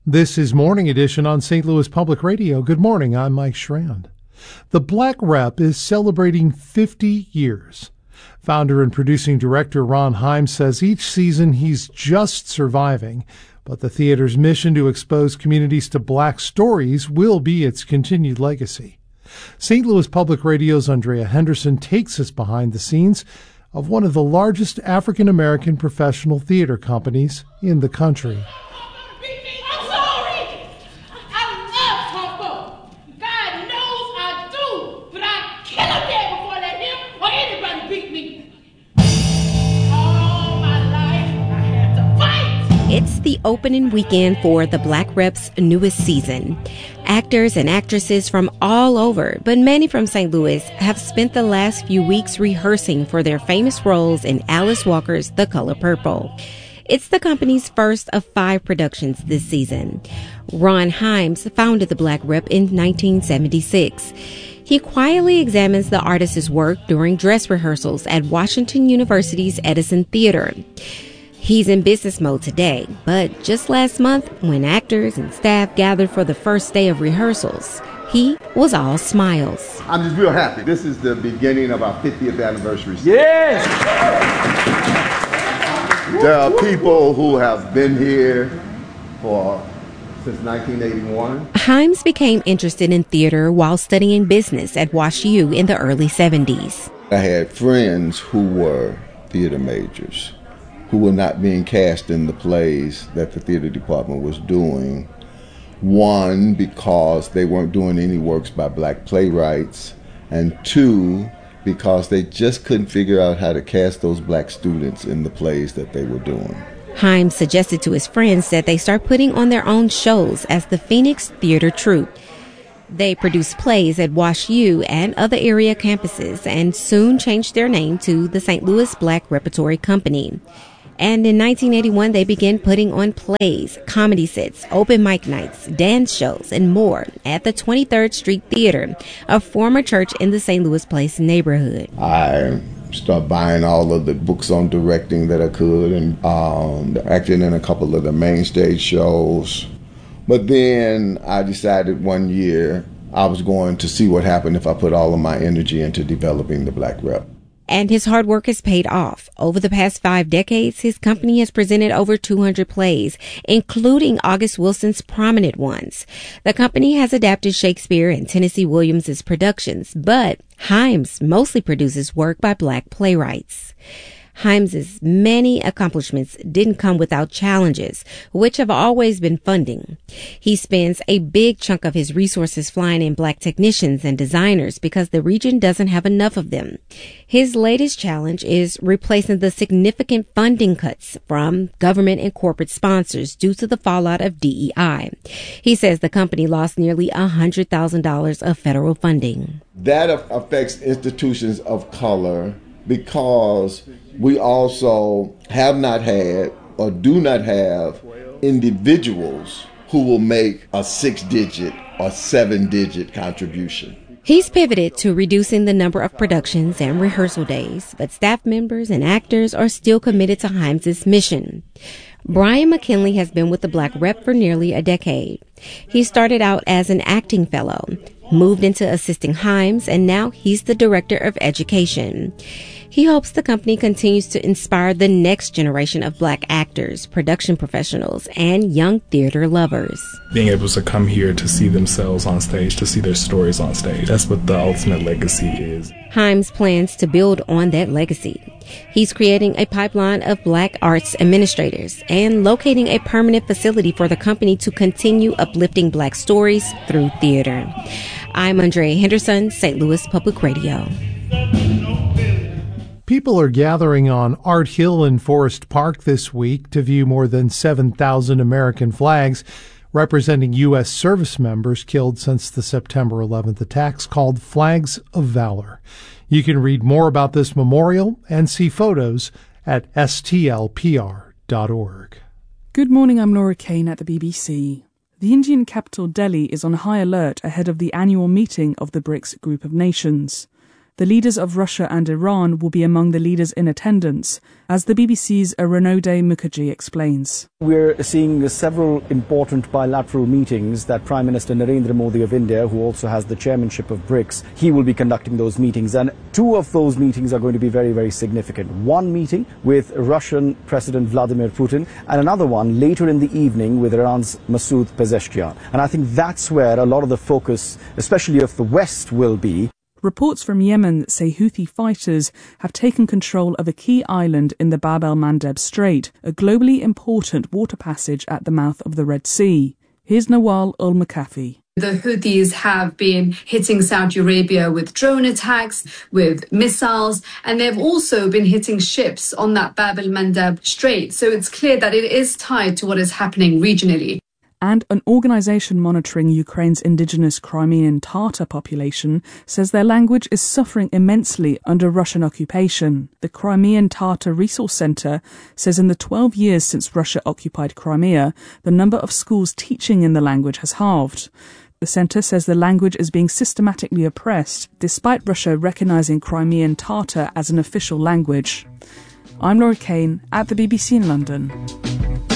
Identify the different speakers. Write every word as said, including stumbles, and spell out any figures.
Speaker 1: This is Morning Edition on Saint Louis Public Radio. Good morning, I'm Mike Schrand. The Black Rep is celebrating fifty years. Founder and producing director Ron Hyams says each season he's just surviving, but the theater's mission to expose communities to black stories will be its continued legacy. Saint Louis Public Radio's Andrea Henderson takes us behind the scenes of one of the largest African-American professional theater companies in the country.
Speaker 2: It's the opening weekend for the Black Rep's newest season. Actors and actresses from all over, but many from Saint Louis, have spent the last few weeks rehearsing for their famous roles in Alice Walker's The Color Purple. It's the company's first of five productions this season. Ron Hyams founded the Black Rep in nineteen seventy-six. He quietly examines the artist's work during dress rehearsals at Washington University's Edison Theater. He's in business mode today, but just last month, when actors and staff gathered for the first day of rehearsals, he was all smiles.
Speaker 3: I'm just real happy. This is the beginning of our fiftieth anniversary.
Speaker 4: Yes!
Speaker 3: There are people who have been here for since nineteen eighty-one.
Speaker 2: Hyams became interested in theater while studying business at Wash U in the early seventies.
Speaker 5: I had friends who were theater majors, who were not being cast in the plays that the theater department was doing. One, because they weren't doing any works by black playwrights, and two, because they just couldn't figure out how to cast those black students in the plays that they were doing.
Speaker 2: Hyams suggested to his friends that they start putting on their own shows as the Phoenix Theater Troupe. They produced plays at Wash U and other area campuses and soon changed their name to the Saint Louis Black Repertory Company. And in nineteen eighty-one, they began putting on plays, comedy sets, open mic nights, dance shows, and more at the twenty-third Street Theater, a former church in the Saint Louis Place neighborhood.
Speaker 5: I started buying all of the books on directing that I could and um, acting in a couple of the main stage shows. But then I decided one year I was going to see what happened if I put all of my energy into developing the Black Rep.
Speaker 2: And his hard work has paid off. Over the past five decades, his company has presented over two hundred plays, including August Wilson's prominent ones. The company has adapted Shakespeare and Tennessee Williams' productions, but Hyams mostly produces work by black playwrights. Hyams' many accomplishments didn't come without challenges, which have always been funding. He spends a big chunk of his resources flying in black technicians and designers because the region doesn't have enough of them. His latest challenge is replacing the significant funding cuts from government and corporate sponsors due to the fallout of D E I. He says the company lost nearly one hundred thousand dollars of federal funding.
Speaker 5: That affects institutions of color because we also have not had or do not have individuals who will make a six-digit or seven-digit contribution.
Speaker 2: He's pivoted to reducing the number of productions and rehearsal days, but staff members and actors are still committed to Hyams' mission. Brian McKinley has been with the Black Rep for nearly a decade. He started out as an acting fellow, moved into assisting Hyams, and now he's the director of education. He hopes the company continues to inspire the next generation of black actors, production professionals, and young theater lovers.
Speaker 4: Being able to come here to see themselves on stage, to see their stories on stage, that's what the ultimate legacy is.
Speaker 2: Hyams plans to build on that legacy. He's creating a pipeline of black arts administrators and locating a permanent facility for the company to continue uplifting black stories through theater. I'm Andrea Henderson, Saint Louis Public Radio.
Speaker 1: People are gathering on Art Hill in Forest Park this week to view more than seven thousand American flags representing U S service members killed since the September eleventh attacks, called Flags of Valor. You can read more about this memorial and see photos at S T L P R dot org.
Speaker 6: Good morning, I'm Laura Kane at the B B C. The Indian capital Delhi is on high alert ahead of the annual meeting of the BRICS group of nations. The leaders of Russia and Iran will be among the leaders in attendance, as the B B C's Aronode Mukherjee explains.
Speaker 7: We're seeing several important bilateral meetings that Prime Minister Narendra Modi of India, who also has the chairmanship of BRICS, he will be conducting those meetings. And two of those meetings are going to be very, very significant. One meeting with Russian President Vladimir Putin, and another one later in the evening with Iran's Masoud Pezeshkian. And I think that's where a lot of the focus, especially of the West, will be.
Speaker 6: Reports from Yemen say Houthi fighters have taken control of a key island in the Bab el-Mandeb Strait, a globally important water passage at the mouth of the Red Sea. Here's Nawal Ul-Makafi.
Speaker 8: The Houthis have been hitting Saudi Arabia with drone attacks, with missiles, and they've also been hitting ships on that Bab el-Mandeb Strait. So it's clear that it is tied to what is happening regionally.
Speaker 6: And an organisation monitoring Ukraine's indigenous Crimean Tatar population says their language is suffering immensely under Russian occupation. The Crimean Tatar Resource Centre says in the twelve years since Russia occupied Crimea, the number of schools teaching in the language has halved. The centre says the language is being systematically oppressed, despite Russia recognising Crimean Tatar as an official language. I'm Laura Kane at the B B C in London.